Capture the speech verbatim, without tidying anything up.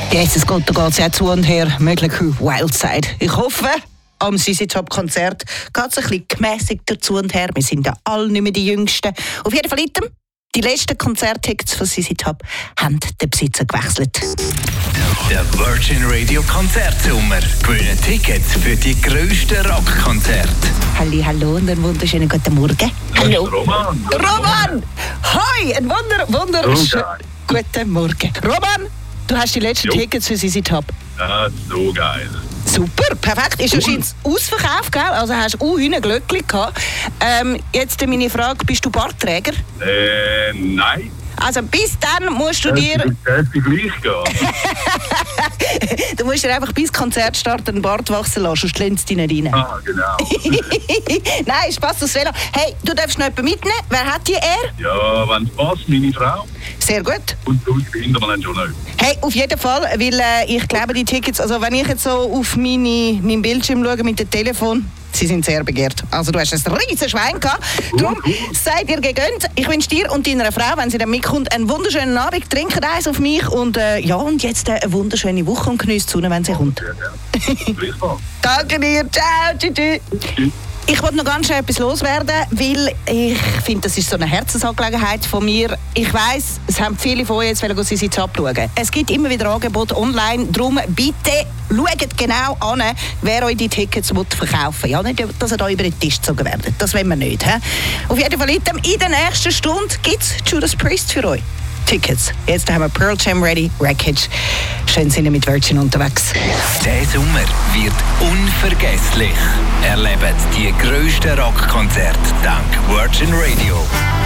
Jesus Gott, da geht es ja zu und her, mögliche Wildside. Ich hoffe, am Z Z Top-Konzert geht es ein bisschen gemäßigter zu und her. Wir sind ja alle nicht mehr die Jüngsten. Auf jeden Fall, item, die letzten Konzerttickets von Z Z Top haben den Besitzer gewechselt. Der Virgin Radio Konzertsommer. Gewinnen Tickets für die grössten Rockkonzerte. Halli, hallo und einen wunderschönen guten Morgen. Hallo. Roman. Roman! Hoi, einen wunder, wunderschönen Okay. guten Morgen. Roman, du hast die letzten Jo. Tickets für Z Z Top. Ja, so geil. Super, perfekt. Ist wahrscheinlich ausverkauft, gell? Also hast du auch ein Glöckchen gehabt. Ähm, jetzt meine Frage, bist du Bartträger? Äh, nein. Also bis dann musst du Das dir... ist gleich gehen. du musst dir einfach bis Konzertstart einen Bart wachsen lassen, sonst lehnt es dich nicht rein. Ah, genau. Nein, Spaß das Velo. Hey, du darfst noch jemanden mitnehmen. Wer hat die er? Ja, wenn es passt, meine Frau. Sehr gut. Und du, die Kinder, man schon nicht. Hey, auf jeden Fall, weil äh, ich glaube, die Tickets, also wenn ich jetzt so auf meine, meinen Bildschirm schaue mit dem Telefon, sie sind sehr begehrt. Also du hast ein riesiges Schwein gehabt. Darum seid ihr gegönnt. Ich wünsche dir und deiner Frau, wenn sie dann mitkommt, einen wunderschönen Abend. Trinkt eins auf mich und äh, ja, und jetzt äh, eine wunderschöne Woche und genießt die Sonne, wenn sie kommt. Sehr gerne. Gleichfalls. Danke dir. Ciao. Tschüss. Tschüss. Ich wollte noch ganz schnell etwas loswerden, weil ich finde, das ist so eine Herzensangelegenheit von mir. Ich weiss, es haben viele von euch jetzt wollen Z Z Top schauen. Es gibt immer wieder Angebote online, darum bitte schaut genau an, wer euch die Tickets verkaufen will. Ja, nicht, dass ihr da über den Tisch gezogen werdet. Das wollen wir nicht. He? Auf jeden Fall, in der nächsten Stunde gibt es Judas Priest für euch. Tickets. Jetzt haben wir Pearl Jam ready, Wreckage. Schön sind wir mit Virgin unterwegs. Der Sommer wird unvergesslich. Erlebt die grössten Rockkonzerte dank Virgin Radio.